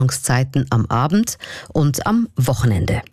Zeiten am Abend und am Wochenende.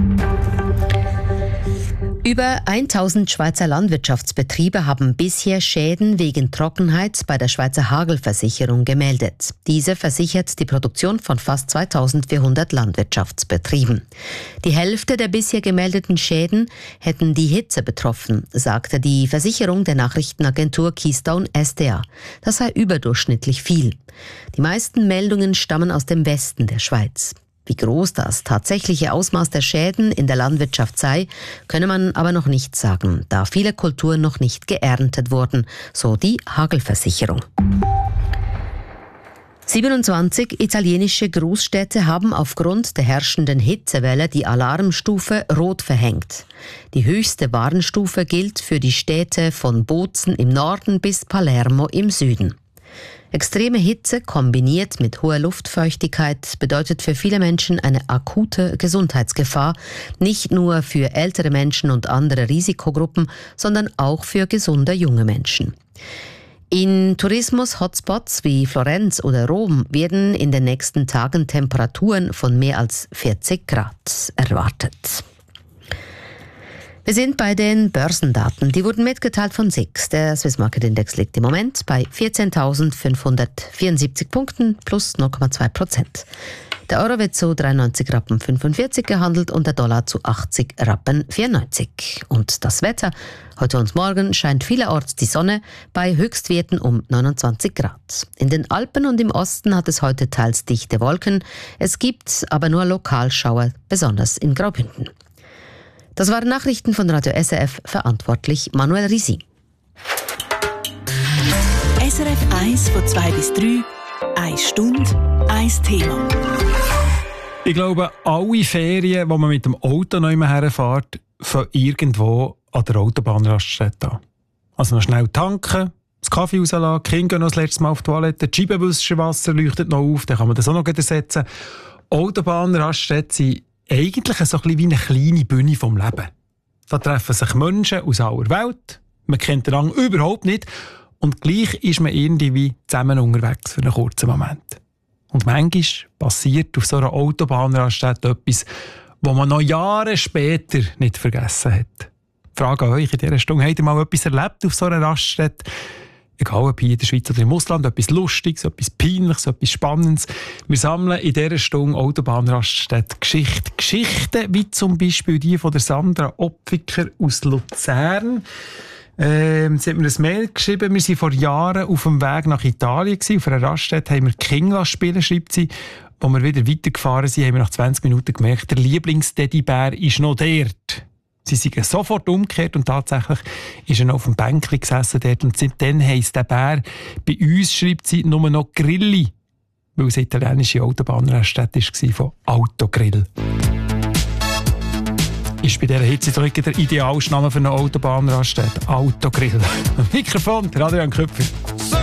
Über 1000 Schweizer Landwirtschaftsbetriebe haben bisher Schäden wegen Trockenheit bei der Schweizer Hagelversicherung gemeldet. Diese versichert die Produktion von fast 2400 Landwirtschaftsbetrieben. Die Hälfte der bisher gemeldeten Schäden hätten die Hitze betroffen, sagte die Versicherung der Nachrichtenagentur Keystone SDA. Das sei überdurchschnittlich viel. Die meisten Meldungen stammen aus dem Westen der Schweiz. Wie groß das tatsächliche Ausmaß der Schäden in der Landwirtschaft sei, könne man aber noch nicht sagen, da viele Kulturen noch nicht geerntet wurden, so die Hagelversicherung. 27 italienische Großstädte haben aufgrund der herrschenden Hitzewelle die Alarmstufe Rot verhängt. Die höchste Warnstufe gilt für die Städte von Bozen im Norden bis Palermo im Süden. Extreme Hitze kombiniert mit hoher Luftfeuchtigkeit bedeutet für viele Menschen eine akute Gesundheitsgefahr, nicht nur für ältere Menschen und andere Risikogruppen, sondern auch für gesunde junge Menschen. In Tourismus-Hotspots wie Florenz oder Rom werden in den nächsten Tagen Temperaturen von mehr als 40 Grad erwartet. Wir sind bei den Börsendaten. Die wurden mitgeteilt von SIX. Der Swiss Market Index liegt im Moment bei 14.574 Punkten plus 0,2%. Der Euro wird zu 93,45 Rappen gehandelt und der Dollar zu 80,94 Rappen. Und das Wetter? Heute und morgen scheint vielerorts die Sonne bei Höchstwerten um 29 Grad. In den Alpen und im Osten hat es heute teils dichte Wolken. Es gibt aber nur Lokalschauer, besonders in Graubünden. Das waren Nachrichten von Radio SRF, verantwortlich Manuel Risi. SRF 1 von 2 bis 3, 1 Stunde, 1 Thema. Ich glaube, alle Ferien, die man mit dem Auto neu herfährt, fangen irgendwo an der Autobahnraststätte an. Also noch schnell tanken, das Kaffee rauslassen, die Kinder gehen noch das letzte Mal auf die Toilette, das Scheibenwischerwasser leuchtet noch auf, dann kann man das auch noch ersetzen. Autobahnraststätten sind eigentlich so ein bisschen wie eine kleine Bühne vom Leben. Da treffen sich Menschen aus aller Welt, man kennt den anderen überhaupt nicht und gleich ist man irgendwie zusammen unterwegs für einen kurzen Moment. Und manchmal passiert auf so einer Autobahnraststätte etwas, was man noch Jahre später nicht vergessen hat. Die Frage an euch in dieser Stunde, habt ihr mal etwas erlebt auf so einer Raststätte? Egal ob hier in der Schweiz oder im Ausland, etwas Lustiges, etwas Peinliches, etwas Spannendes. Wir sammeln in dieser Stunde Autobahnraststätte Geschichten, wie zum Beispiel die von der Sandra Opfiker aus Luzern. Sie hat mir ein Mail geschrieben, wir waren vor Jahren auf dem Weg nach Italien gewesen. Auf einer Raststätte haben wir King spielen, schreibt sie. Als wir wieder weitergefahren sind, haben wir nach 20 Minuten gemerkt, der Lieblingsteddybär ist noch dort. Sie sind sofort umgekehrt und tatsächlich ist er noch auf dem Bänkchen gesessen dort. Und seitdem heisst der Bär bei uns, schreibt sie, nur noch Grilli, weil es eine italienische Autobahnraststätte war von Autogrill. Ist bei dieser Hitze der idealste Name für eine Autobahnraststätte. Autogrill. Mikrofon, Adrian Köpfer.